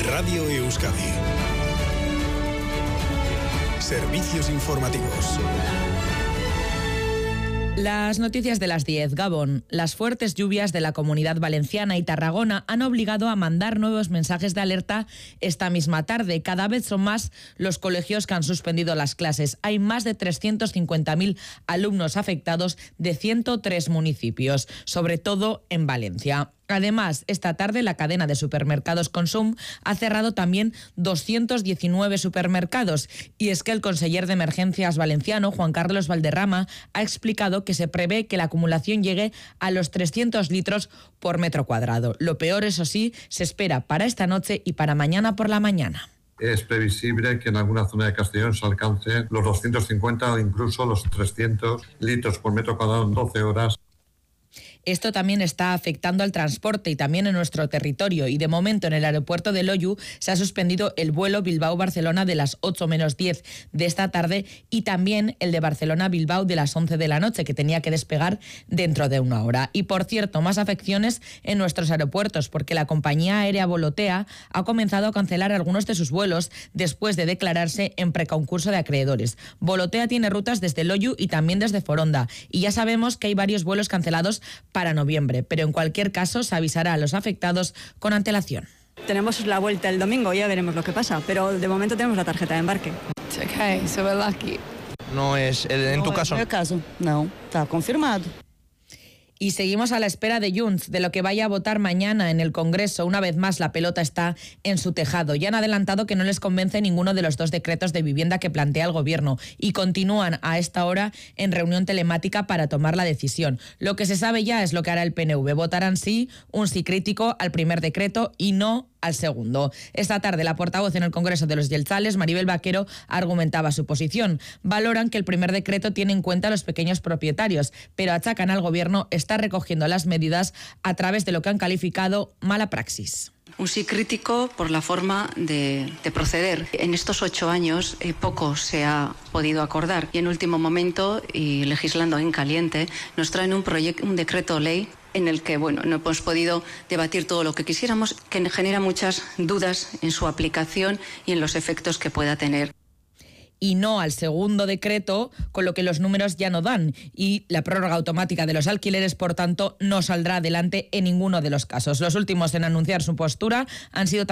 Radio Euskadi. Servicios informativos. Las noticias de las 10. Gabón. Las fuertes lluvias de la Comunidad Valenciana y Tarragona han obligado a mandar nuevos mensajes de alerta esta misma tarde. Cada vez son más los colegios que han suspendido las clases. Hay más de 350.000 alumnos afectados de 103 municipios, sobre todo en Valencia. Además, esta tarde la cadena de supermercados Consum ha cerrado también 219 supermercados. Y es que el conseller de Emergencias valenciano, Juan Carlos Valderrama, ha explicado que se prevé que la acumulación llegue a los 300 litros por metro cuadrado. Lo peor, eso sí, se espera para esta noche y para mañana por la mañana. Es previsible que en alguna zona de Castellón se alcancen los 250 o incluso los 300 litros por metro cuadrado en 12 horas. Esto también está afectando al transporte y también en nuestro territorio. Y de momento en el aeropuerto de Loiu se ha suspendido el vuelo Bilbao-Barcelona de las 8 menos 10 de esta tarde y también el de Barcelona-Bilbao de las 11 de la noche, que tenía que despegar dentro de una hora. Y por cierto, más afecciones en nuestros aeropuertos, porque la compañía aérea Volotea ha comenzado a cancelar algunos de sus vuelos después de declararse en preconcurso de acreedores. Volotea tiene rutas desde Loiu y también desde Foronda. Y ya sabemos que hay varios vuelos cancelados para noviembre, pero en cualquier caso se avisará a los afectados con antelación. Tenemos la vuelta el domingo, ya veremos lo que pasa, pero de momento tenemos la tarjeta de embarque. Okay, so we're lucky. No es, en tu caso. En el caso, no, está confirmado. Y seguimos a la espera de Junts, de lo que vaya a votar mañana en el Congreso. Una vez más, la pelota está en su tejado. Ya han adelantado que no les convence ninguno de los dos decretos de vivienda que plantea el Gobierno y continúan a esta hora en reunión telemática para tomar la decisión. Lo que se sabe ya es lo que hará el PNV. Votarán sí, un sí crítico al primer decreto y no al segundo. Esta tarde la portavoz en el Congreso de los Jeltzales, Maribel Vaquero, argumentaba su posición. Valoran que el primer decreto tiene en cuenta a los pequeños propietarios, pero achacan al Gobierno está recogiendo las medidas a través de lo que han calificado mala praxis. Un sí crítico por la forma de proceder. En estos 8 años poco se ha podido acordar y en último momento, y legislando en caliente, nos traen un decreto ley en el que no hemos podido debatir todo lo que quisiéramos, que genera muchas dudas en su aplicación y en los efectos que pueda tener. Y no al segundo decreto, con lo que los números ya no dan. Y la prórroga automática de los alquileres, por tanto, no saldrá adelante en ninguno de los casos. Los últimos en anunciar su postura han sido